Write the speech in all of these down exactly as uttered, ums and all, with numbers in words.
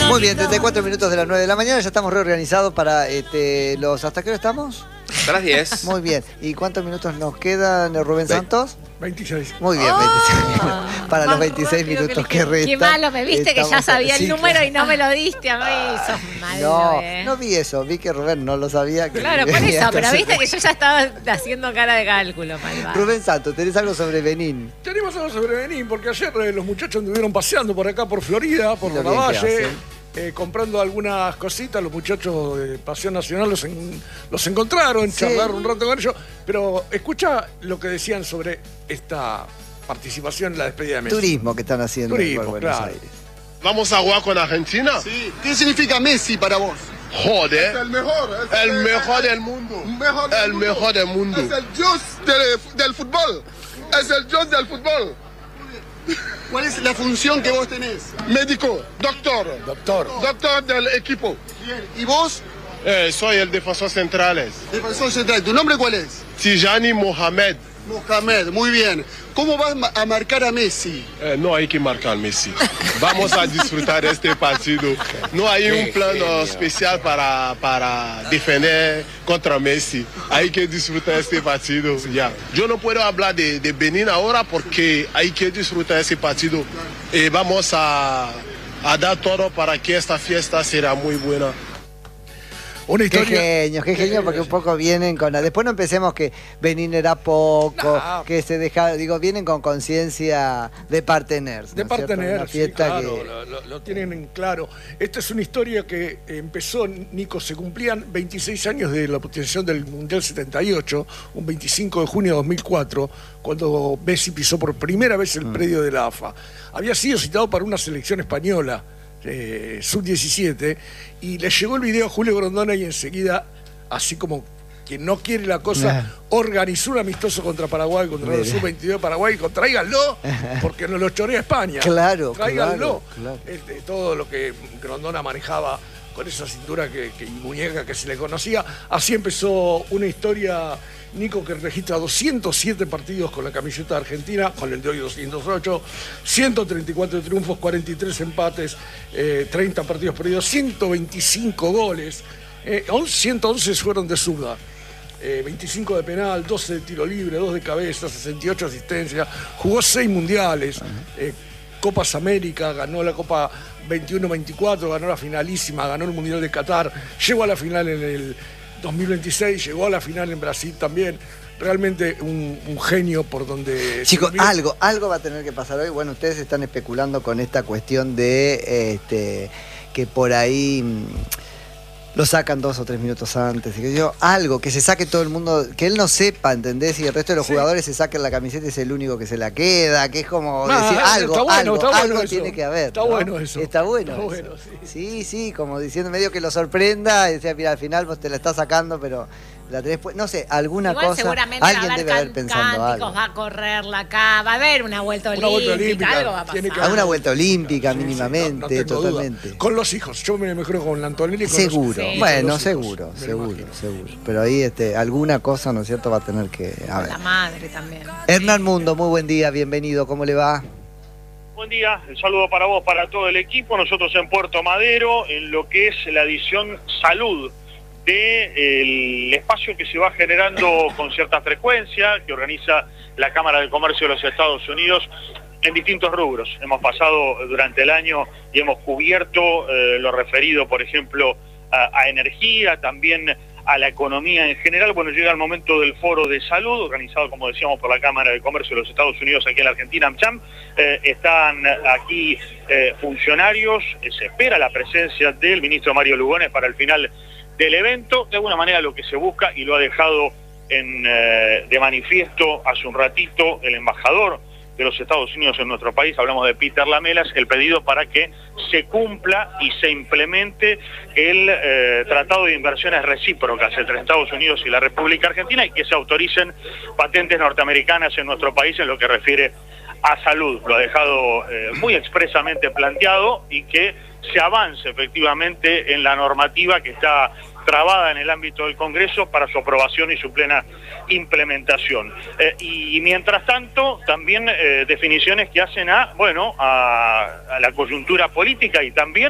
Muy bien, treinta y cuatro minutos de las nueve de la mañana, ya estamos reorganizados para este, los... ¿Hasta qué hora estamos? Hasta las diez. Muy bien. ¿Y cuántos minutos nos quedan, Rubén Ve Santos? veintiséis. Muy bien, Oh, veintiséis. Para los veintiséis minutos que, que restan. Qué malo, me viste que ya sabía sí, el número claro. y no me lo diste a mí. Sos malo, No, eh. no vi eso, vi que Rubén no lo sabía. Que Claro, por eso, pero viste que yo ya estaba haciendo cara de cálculo, malvado. Rubén Santos, ¿tenés algo sobre Benín? Tenemos algo sobre Benín, porque ayer eh, los muchachos anduvieron paseando por acá, por Florida, por Lo bien que Lavalle, hacen. eh, comprando algunas cositas. Los muchachos de Pasión Nacional los, en- los encontraron, Sí. charlaron un rato con ellos. Pero escucha lo que decían sobre esta participación en la despedida de Messi. Turismo que están haciendo Turismo, por Buenos claro. Aires. ¿Vamos a jugar con Argentina? Sí. ¿Qué significa Messi para vos? Joder. El mejor. es El mejor del mundo. mejor del El mundo. mejor del mundo. Es el dios del, del fútbol. Es el dios del fútbol. ¿Cuál es la función que vos tenés? Médico, doctor. Doctor. Doctor del equipo. Bien. ¿Y vos? Eh, soy el defensor central. Defensor central. ¿Tu nombre cuál es? Tijani Mohamed. Mohamed. Muy bien. ¿Cómo vas ma- a marcar a Messi? Eh, no hay que marcar Messi. Vamos a disfrutar este partido. No hay un plan especial para, para defender contra Messi. Hay que disfrutar este partido. Ya. Yo no puedo hablar de, de Benín ahora porque hay que disfrutar este partido. Eh, vamos a, a dar todo para que esta fiesta será muy buena. Una Qué historia. genio, qué genio, porque un poco vienen con... la- Después no empecemos que Benín era poco, No. que se deja... Digo, vienen con conciencia de parteners. De ¿no es cierto? partener, Una sí, fiesta claro, que... lo, lo- lo tienen en claro. Esta es una historia que empezó, Nico, se cumplían veintiséis años de la obtención del Mundial setenta y ocho, un veinticinco de junio de dos mil cuatro, cuando Messi pisó por primera vez el predio de la A F A. Había sido citado para una selección española, eh, sub diecisiete, y le llegó el video a Julio Grondona y enseguida, así como quien no quiere la cosa, Ah. organizó un amistoso contra Paraguay, contra el Mira. sub veintidós de Paraguay, dijo, tráiganlo, porque nos lo chorea España. Claro, Tráiganlo. claro, claro. Este, todo lo que Grondona manejaba con esa cintura que, que- y muñeca que se le conocía. Así empezó una historia, Nico, que registra doscientos siete partidos con la camiseta de Argentina, con el de hoy doscientos ocho, ciento treinta y cuatro triunfos, cuarenta y tres empates, eh, treinta partidos perdidos, ciento veinticinco goles, eh, ciento once fueron de zurda. Eh, veinticinco de penal, doce de tiro libre, dos de cabeza, sesenta y ocho asistencias, jugó seis mundiales, eh, Copas América, ganó la Copa veintiuno veinticuatro, ganó la finalísima, ganó el Mundial de Qatar, llegó a la final en el dos mil veintiséis, llegó a la final en Brasil también. Realmente un, un genio por donde... se Chicos, lo mire. algo, algo va a tener que pasar hoy. Bueno, ustedes están especulando con esta cuestión de este, que por ahí mm, lo sacan dos o tres minutos antes. Y que yo, algo, que se saque todo el mundo, que él no sepa, ¿entendés? Y el resto de los Sí. jugadores se saquen la camiseta y es el único que se la queda, que es como Ah, decir está algo, bueno, algo, está bueno algo eso. tiene que haber. Está ¿no? bueno eso. Está bueno. Está eso. bueno, sí. Sí, sí, como diciendo medio que lo sorprenda y decía, mira, al final vos te la estás sacando, pero la tenés, pu- no sé, alguna Igual cosa. seguramente va a Alguien haber debe haber can- pensando cánticos, algo. va a correrla acá, va a haber una vuelta Una olímpica, vuelta olímpica, algo va a tiene pasar. que- Alguna vuelta olímpica Sí, sí, mínimamente, no- no tengo duda. totalmente. Con los hijos, yo me mejoro con la Antonella y con Seguro, los, Sí. con bueno, los hijos, seguro, me lo seguro, imagino. seguro. Pero ahí este, alguna cosa, ¿no es cierto?, va a tener que haber. La madre también. Hernán Mundo, muy buen día, bienvenido, ¿cómo le va? Buen día, el saludo para vos, para todo el equipo. Nosotros en Puerto Madero, en lo que es la edición Salud del espacio que se va generando con cierta frecuencia, que organiza la Cámara de Comercio de los Estados Unidos en distintos rubros. Hemos pasado durante el año y hemos cubierto eh, lo referido, por ejemplo, a, a energía, también a la economía en general. Bueno, llega el momento del Foro de Salud, organizado, como decíamos, por la Cámara de Comercio de los Estados Unidos aquí en la Argentina, AmCham. Eh, están aquí eh, funcionarios, eh, se espera la presencia del ministro Mario Lugones para el final del evento. De alguna manera lo que se busca, y lo ha dejado en, eh, de manifiesto hace un ratito el embajador de los Estados Unidos en nuestro país, hablamos de Peter Lamelas, el pedido para que se cumpla y se implemente el eh, Tratado de Inversiones Recíprocas entre Estados Unidos y la República Argentina, y que se autoricen patentes norteamericanas en nuestro país en lo que refiere a salud. Lo ha dejado eh, muy expresamente planteado, y que se avance efectivamente en la normativa que está trabada en el ámbito del Congreso para su aprobación y su plena implementación. Eh, y, y mientras tanto, también eh, definiciones que hacen a, bueno, a, a la coyuntura política y también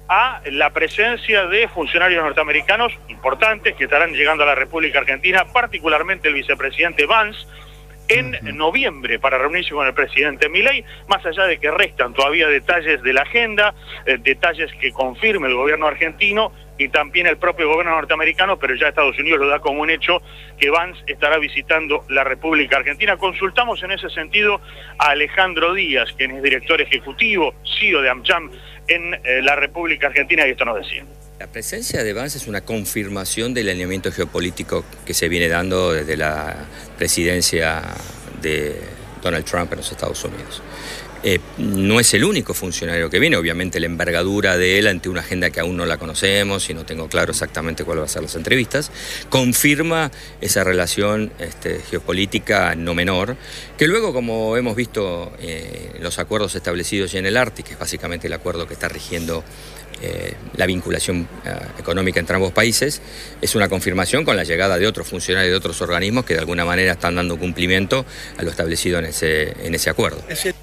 a la presencia de funcionarios norteamericanos importantes que estarán llegando a la República Argentina, particularmente el vicepresidente Vance, en uh-huh. noviembre para reunirse con el presidente Milei, más allá de que restan todavía detalles de la agenda, eh, detalles que confirme el gobierno argentino y también el propio gobierno norteamericano, pero ya Estados Unidos lo da como un hecho que Vance estará visitando la República Argentina. Consultamos en ese sentido a Alejandro Díaz, quien es director ejecutivo, C E O de AmCham en eh, la República Argentina, y esto nos decía. La presencia de Vance es una confirmación del alineamiento geopolítico que se viene dando desde la presidencia de Donald Trump en los Estados Unidos. Eh, no es el único funcionario que viene, obviamente la envergadura de él ante una agenda que aún no la conocemos y no tengo claro exactamente cuáles van a ser las entrevistas, confirma esa relación este, geopolítica no menor, que luego, como hemos visto eh, en los acuerdos establecidos ya en el Ártico, que es básicamente el acuerdo que está rigiendo Eh, la vinculación eh, económica entre ambos países, es una confirmación con la llegada de otros funcionarios de otros organismos que de alguna manera están dando cumplimiento a lo establecido en ese, en ese acuerdo.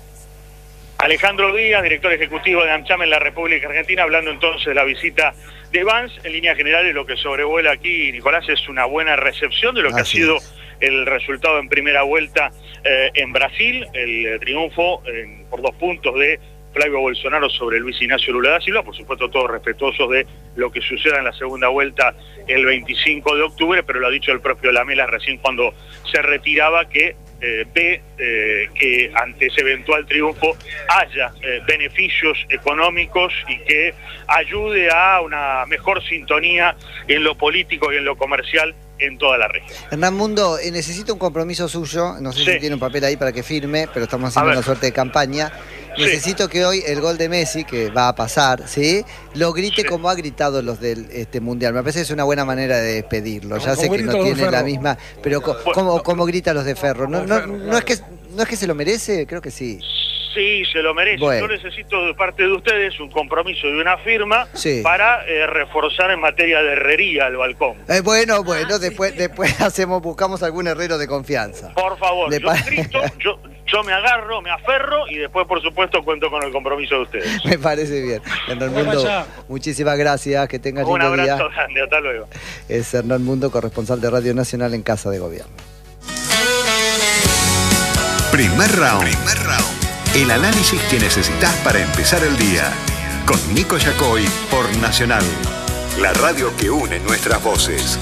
Alejandro Díaz, director ejecutivo de AmCham en la República Argentina, hablando entonces de la visita de Vance. En líneas generales, lo que sobrevuela aquí, Nicolás, es una buena recepción de lo que Así ha sido es. el resultado en primera vuelta eh, en Brasil, el triunfo eh, por dos puntos de Flavio Bolsonaro sobre Luis Ignacio Lula da Silva, por supuesto todos respetuosos de lo que suceda en la segunda vuelta el veinticinco de octubre, pero lo ha dicho el propio Lamela recién cuando se retiraba, que eh, ve eh, que ante ese eventual triunfo haya eh, beneficios económicos y que ayude a una mejor sintonía en lo político y en lo comercial en toda la región. Hernán Mundo, eh, necesito un compromiso suyo, no sé sí. si tiene un papel ahí para que firme, pero estamos haciendo una suerte de campaña. Necesito sí. que hoy el gol de Messi, que va a pasar, ¿sí? lo grite sí. como ha gritado los del este Mundial. Me parece que es una buena manera de despedirlo. Ya sé que no tiene la misma, pero co ¿cómo, cómo grita los de Ferro? ¿No, no, no, es que, ¿No es que se lo merece? Creo que sí. Sí, se lo merece. Bueno. Yo necesito de parte de ustedes un compromiso y una firma sí. para eh, reforzar en materia de herrería el balcón. Eh, bueno, bueno, después después hacemos buscamos algún herrero de confianza. Por favor, de yo grito, yo, yo me agarro, me aferro y después, por supuesto, cuento con el compromiso de ustedes. Me parece bien. Hernán Mundo, muchísimas gracias, que tengas lindo día. Un abrazo grande, hasta luego. Es Hernán Mundo, corresponsal de Radio Nacional en Casa de Gobierno. Primer round. Primer round. El análisis que necesitas para empezar el día. Con Nico Yacoy por Nacional. La radio que une nuestras voces.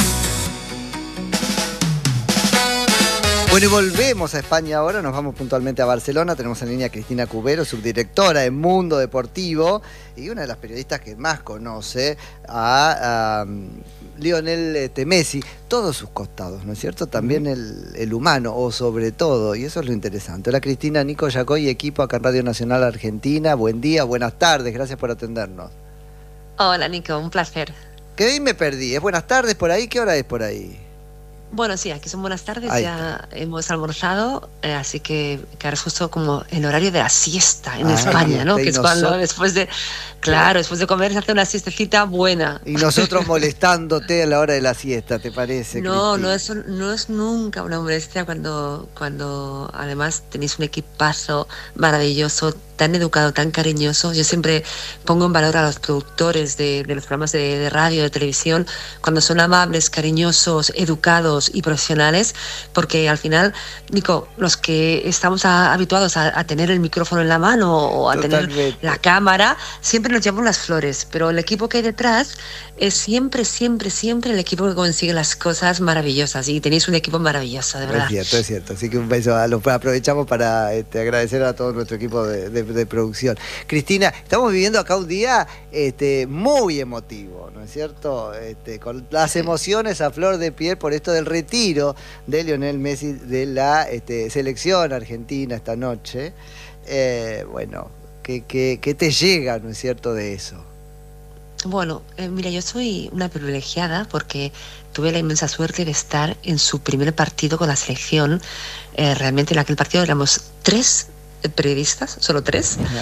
Bueno, y volvemos a España ahora, nos vamos puntualmente a Barcelona. Tenemos en línea a Cristina Cubero, subdirectora de Mundo Deportivo y una de las periodistas que más conoce a, a Lionel este, Messi, todos sus costados, ¿no es cierto? También el, el humano, o sobre todo, y eso es lo interesante. Hola Cristina, Nico Yacoy, equipo acá en Radio Nacional Argentina. Buen día, buenas tardes, gracias por atendernos. Hola Nico, un placer. Que ahí me perdí, ¿es buenas tardes por ahí? ¿Qué hora es por ahí? Bueno, sí, aquí son buenas tardes, ahí ya está. Hemos almorzado, eh, así que, que ahora es justo como el horario de la siesta en ah, España, ¿no? Que es cuando nosotros... después de, claro, después de comer se hace una siestecita buena. Y nosotros molestándote a la hora de la siesta, ¿te parece? No, Cristina? no es, no es nunca una molestia cuando, cuando además tenéis un equipazo maravilloso, tan educado, tan cariñoso. Yo siempre pongo en valor a los productores de, de los programas de, de radio, de televisión, cuando son amables, cariñosos, educados y profesionales, porque al final, Nico, los que estamos a, habituados a, a tener el micrófono en la mano o a Totalmente. tener la cámara, siempre nos llevamos las flores, pero el equipo que hay detrás es siempre, siempre, siempre el equipo que consigue las cosas maravillosas, y tenéis un equipo maravilloso, de verdad. Es cierto, es cierto, así que un beso, a los, aprovechamos para este, agradecer a todo nuestro equipo de, de, de producción. Cristina, estamos viviendo acá un día este, muy emotivo, ¿no es cierto? Este, con las emociones a flor de piel por esto del retiro de Lionel Messi de la este, selección argentina esta noche. Eh, bueno, ¿qué, qué, qué te llega, no es cierto, de eso? Bueno, eh, mira, yo soy una privilegiada porque tuve la inmensa suerte de estar en su primer partido con la selección. Eh, realmente en aquel partido éramos tres periodistas, solo tres. Uh-huh.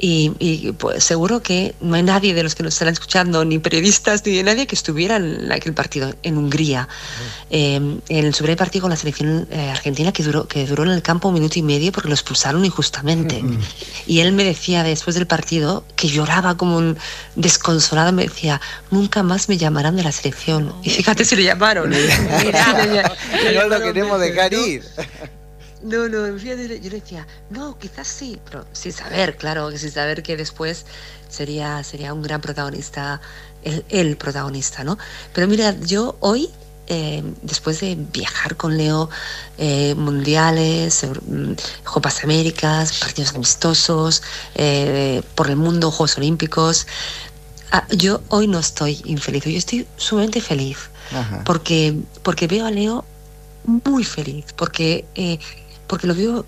Y, y pues seguro que no hay nadie de los que nos están escuchando, ni periodistas, ni de nadie que estuviera en aquel partido en Hungría. Uh-huh. Eh, en el primer partido con la selección eh, argentina que duró, que duró en el campo un minuto y medio porque lo expulsaron injustamente. Uh-huh. Y él me decía después del partido, que lloraba como un desconsolado, me decía, nunca más me llamarán de la selección. Y fíjate si le llamaron. Mira, no lo queremos dejar ir. No, no, yo le decía, no, quizás sí, pero sin saber, claro, sin saber que después sería, sería un gran protagonista, el, el protagonista, ¿no? Pero mira, yo hoy, eh, después de viajar con Leo, eh, mundiales, eh, Copas Américas, partidos amistosos, eh, por el mundo, Juegos Olímpicos, ah, yo hoy no estoy infeliz, yo estoy sumamente feliz, porque, porque veo a Leo muy feliz, porque... Eh, porque lo veo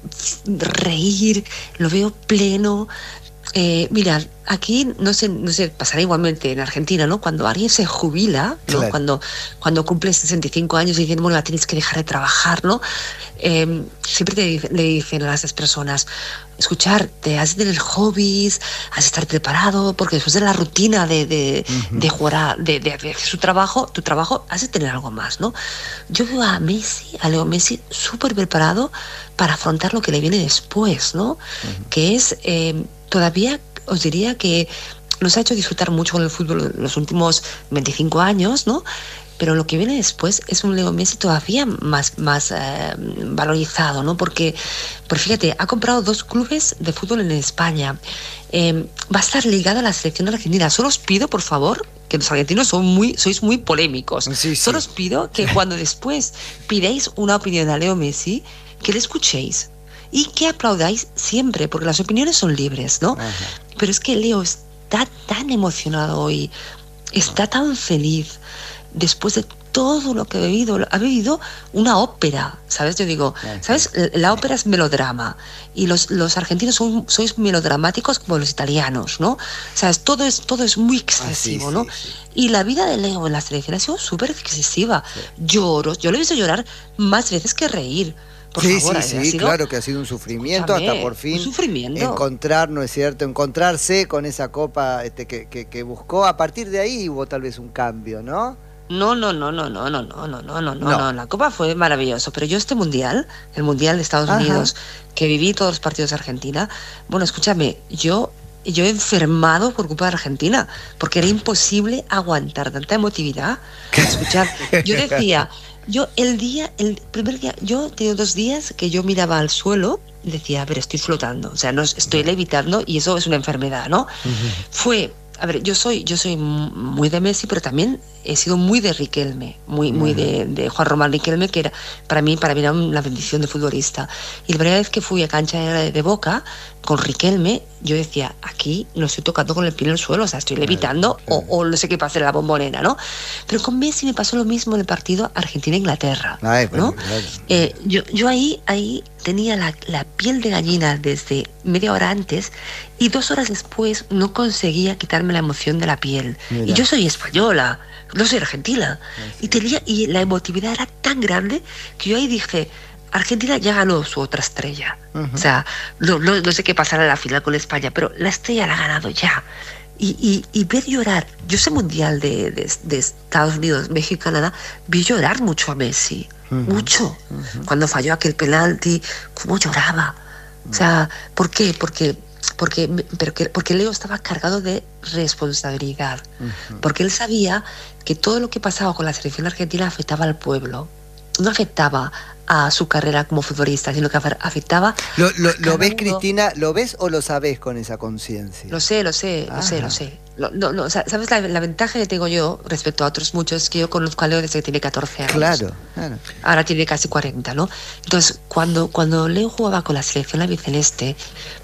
reír, lo veo pleno. Eh, mira, aquí no sé, no sé, pasará igualmente en Argentina, ¿no? Cuando alguien se jubila, ¿no? Claro. Cuando, cuando cumple sesenta y cinco años y dicen, bueno, la tienes que dejar de trabajar, ¿no? Eh, siempre te, le dicen a las personas, escuchar, te has de tener hobbies, has de estar preparado, porque después de la rutina de, de, uh-huh. de jugar, a, de, de, de su trabajo, tu trabajo, has de tener algo más, ¿no? Yo veo a Messi, a Leo Messi, súper preparado para afrontar lo que le viene después, ¿no? Uh-huh. Que es, eh, todavía, os diría que nos ha hecho disfrutar mucho con el fútbol en los últimos veinticinco años, ¿no? Pero lo que viene después es un Leo Messi todavía más, más eh, valorizado, ¿no? Porque, porque, fíjate, ha comprado dos clubes de fútbol en España. Eh, va a estar ligado a la selección argentina. Solo os pido, por favor, que los argentinos son muy, sois muy polémicos. Sí, sí. Solo os pido que cuando después pidáis una opinión a Leo Messi, que le escuchéis y que aplaudáis siempre, porque las opiniones son libres, ¿no? Ajá. Pero es que Leo está tan emocionado hoy, está tan feliz. Después de todo lo que ha vivido, ha vivido una ópera, ¿sabes? Yo digo, ¿sabes? La ópera es melodrama y los, los argentinos son, sois melodramáticos como los italianos, ¿no? ¿Sabes? Todo es, todo es muy excesivo, ah, sí, ¿no? Sí, sí. Y la vida de Leo en la selección ha sido súper excesiva. Sí. Lloro, yo lo he visto llorar más veces que reír. Por sí, favor, sí, sí, sido, claro que ha sido un sufrimiento hasta por fin un sufrimiento. encontrar, ¿no es cierto? Encontrarse con esa copa este, que, que, que buscó. A partir de ahí hubo tal vez un cambio, ¿no? No, no, no, no, no, no, no, no, no, no, no. La Copa fue maravilloso, pero yo este mundial, el mundial de Estados Ajá. Unidos, que viví todos los partidos de Argentina, bueno, escúchame, yo, yo he enfermado por culpa de Argentina, porque era imposible aguantar tanta emotividad. Escuchar, yo decía, yo el día, el primer día, yo tenía dos días que yo miraba al suelo y decía, pero estoy flotando, o sea, no estoy levitando y eso es una enfermedad, ¿no? Uh-huh. Fue A ver, yo soy, yo soy muy de Messi, pero también he sido muy de Riquelme, muy, muy de, de Juan Román Riquelme, que era para mí, para mí era una bendición de futbolista. Y la primera vez que fui a cancha de, de Boca con Riquelme, yo decía, aquí no estoy tocando con el pie en el suelo, o sea, estoy levitando, claro, claro. O, o no sé qué pasa en la bombonera, ¿no? Pero con Messi me pasó lo mismo en el partido Argentina-Inglaterra, Ay, ¿no? Bueno, claro. eh, yo, yo ahí, ahí tenía la, la piel de gallina desde media hora antes y dos horas después no conseguía quitarme la emoción de la piel. Mira. Y yo soy española, no soy argentina. Sí. Y, tenía, y la emotividad era tan grande que yo ahí dije, Argentina ya ganó su otra estrella. Uh-huh. O sea, no, no, no sé qué pasará en la final con España, pero la estrella la ha ganado ya. Y, y, y ver llorar, yo ese mundial de, de, de Estados Unidos, México y Canadá, vi llorar mucho a Messi, uh-huh. mucho. Uh-huh. Cuando falló aquel penalti, cómo lloraba. Uh-huh. O sea, ¿por qué? Porque, porque, porque, porque Leo estaba cargado de responsabilidad, uh-huh. porque él sabía que todo lo que pasaba con la selección argentina afectaba al pueblo. No afectaba a su carrera como futbolista, sino que afectaba... ¿Lo, lo, lo ves, Cristina? ¿Lo ves o lo sabes con esa conciencia? Lo sé, lo sé, Ajá. lo sé, lo sé. Lo, no, no, ¿sabes la, la ventaja que tengo yo respecto a otros muchos? Es que yo conozco a Leo desde que tiene catorce años. Claro, claro. Ahora tiene casi cuarenta, ¿no? Entonces, cuando, cuando Leo jugaba con la selección albiceleste,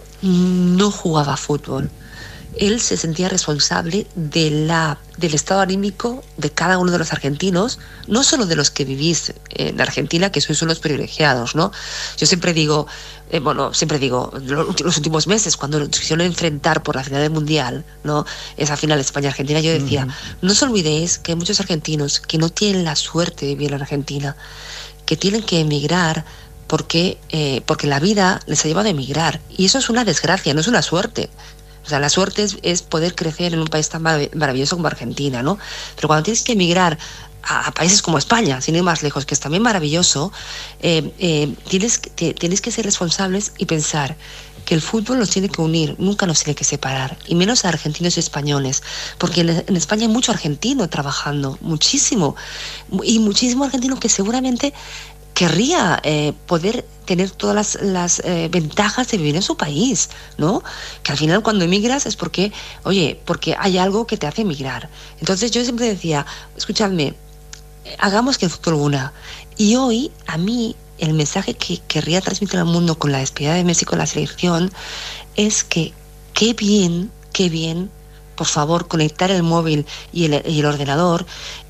no jugaba fútbol. Él se sentía responsable de la, del estado anímico de cada uno de los argentinos, no solo de los que vivís en Argentina, que sois unos privilegiados, ¿no? Yo siempre digo, eh, bueno, siempre digo, los, los últimos meses, cuando nos quisieron enfrentar por la final del Mundial, ¿no? Esa final España-Argentina, yo decía, uh-huh. no os olvidéis que hay muchos argentinos que no tienen la suerte de vivir en Argentina, que tienen que emigrar porque, eh, porque la vida les ha llevado a emigrar. Y eso es una desgracia, no es una suerte. O sea, la suerte es, es poder crecer en un país tan marav- maravilloso como Argentina, ¿no? Pero cuando tienes que emigrar a, a países como España, sin ir más lejos, que es también maravilloso, eh, eh, tienes, te, tienes que ser responsables y pensar que el fútbol nos tiene que unir, nunca nos tiene que separar, y menos a argentinos y españoles, porque en, en España hay mucho argentino trabajando, muchísimo, y muchísimo argentino que seguramente querría eh, poder tener todas las, las eh, ventajas de vivir en su país, ¿no? Que al final cuando emigras es porque, oye, porque hay algo que te hace emigrar. Entonces yo siempre decía, escuchadme, hagamos que el fútbol una. Y hoy, a mí, el mensaje que querría transmitir al mundo con la despedida de Messi con la selección es que qué bien, qué bien, por favor, conectar el móvil y el, y el ordenador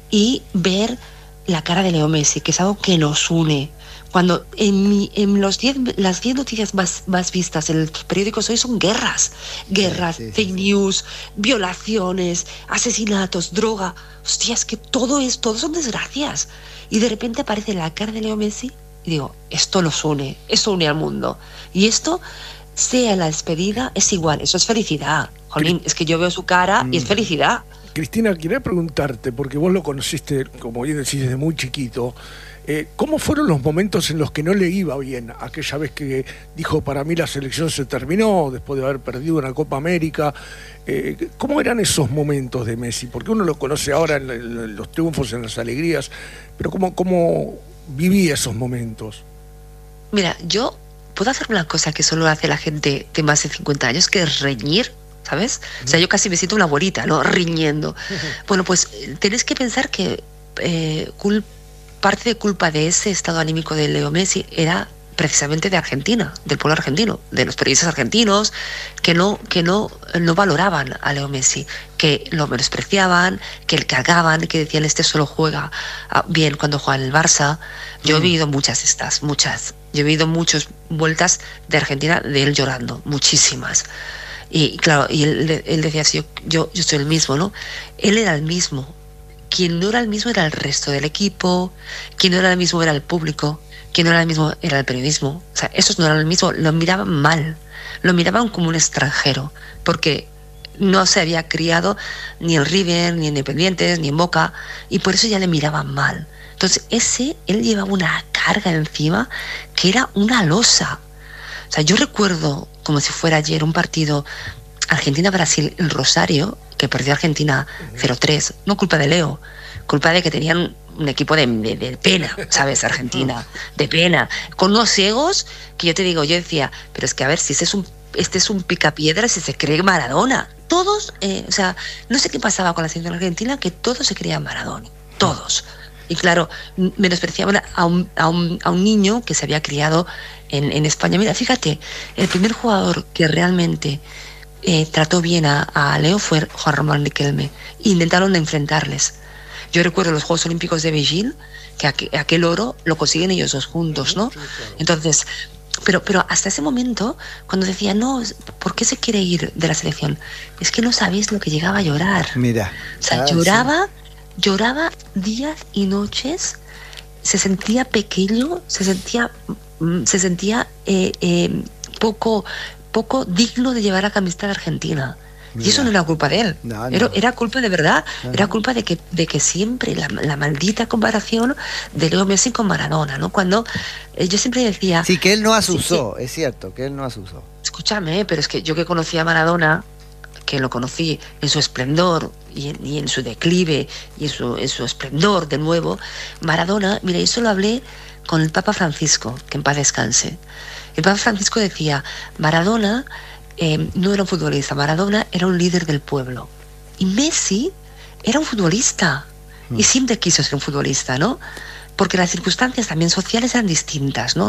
y ver la cara de Leo Messi, que es algo que nos une. Cuando en, mi, en los diez, las diez noticias más, más vistas en los periódicos hoy son guerras, guerras, sí, sí, fake sí. news, violaciones, asesinatos, droga. Hostia, es que todo es, todo son desgracias. Y de repente aparece la cara de Leo Messi y digo, esto nos une, esto une al mundo. Y esto, sea la despedida, es igual, eso es felicidad. Jolín, es que yo veo su cara mm. y es felicidad. Cristina, quería preguntarte, porque vos lo conociste, como bien decís, desde muy chiquito, eh, ¿cómo fueron los momentos en los que no le iba bien? Aquella vez que dijo, para mí la selección se terminó, después de haber perdido una Copa América. Eh, ¿Cómo eran esos momentos de Messi? Porque uno lo conoce ahora en, en los triunfos, en las alegrías, pero ¿cómo, cómo vivía esos momentos? Mira, yo puedo hacer una cosa que solo hace la gente de más de cincuenta años, que es reñir, ¿sabes? O sea, yo casi me siento una abuelita, ¿no? Riñendo. Bueno, pues tenés que pensar que eh, cul- parte de culpa de ese estado anímico de Leo Messi era precisamente de Argentina, del pueblo argentino, de los periodistas argentinos, que no, que no, no valoraban a Leo Messi, que lo menospreciaban, que le cargaban, que decían, este solo juega bien cuando juega en el Barça. Yo he vivido muchas de estas, muchas. Yo he vivido muchas vueltas de Argentina de él llorando, muchísimas. Y claro, y él, él decía así, yo, yo, yo soy el mismo, ¿no? Él era el mismo. Quien no era el mismo era el resto del equipo, quien no era el mismo era el público, quien no era el mismo era el periodismo. O sea, esos no eran el mismo, lo miraban mal, lo miraban como un extranjero, porque no se había criado ni en River, ni en Independientes, ni en Boca, y por eso ya le miraban mal. Entonces ese, él llevaba una carga encima que era una losa. O sea, yo recuerdo, como si fuera ayer, un partido Argentina-Brasil en Rosario, que perdió Argentina cero tres, no culpa de Leo, culpa de que tenían un equipo de, de, de pena, ¿sabes? Argentina, de pena, con unos ciegos que yo te digo, yo decía, pero es que a ver, si este es un, este es un picapiedra, si se cree Maradona. Todos, eh, o sea, no sé qué pasaba con la selección argentina, que todos se creían Maradona, todos. Y claro, menospreciaban a un, a un, a un niño que se había criado en, en España. Mira, fíjate, el primer jugador que realmente eh, trató bien a, a Leo fue Juan Román Riquelme. Intentaron enfrentarles. Yo recuerdo los Juegos Olímpicos de Beijing, que aqu aquel oro lo consiguen ellos dos juntos, ¿no? Entonces, pero, pero hasta ese momento, cuando decía, no, ¿por qué se quiere ir de la selección? Es que no sabéis lo que llegaba a llorar. Mira. O sea, ah, lloraba... Sí. Lloraba días y noches, se sentía pequeño, se sentía, se sentía eh, eh, poco, poco digno de llevar la camiseta de Argentina. Mira. Y eso no era culpa de él, no, no. Era, era culpa de verdad, no, era culpa de que, de que siempre la, la maldita comparación de Leo Messi con Maradona, ¿no? Cuando eh, yo siempre decía... Sí, que él no asusó, sí, es cierto, que él no asusó. Escúchame, pero es que yo que conocía a Maradona, que lo conocí en su esplendor y en, y en su declive y en su, en su esplendor de nuevo, Maradona, mira, eso lo hablé con el Papa Francisco, que en paz descanse. El Papa Francisco decía, Maradona eh, no era un futbolista, Maradona era un líder del pueblo. Y Messi era un futbolista, mm. y siempre quiso ser un futbolista, ¿no? Porque las circunstancias también sociales eran distintas, ¿no?